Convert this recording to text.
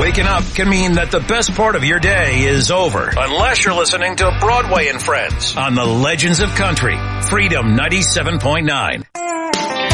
Waking up can mean that the best part of your day is over. Unless you're listening to Broadway and Friends on the Legends of Country, Freedom 97.9.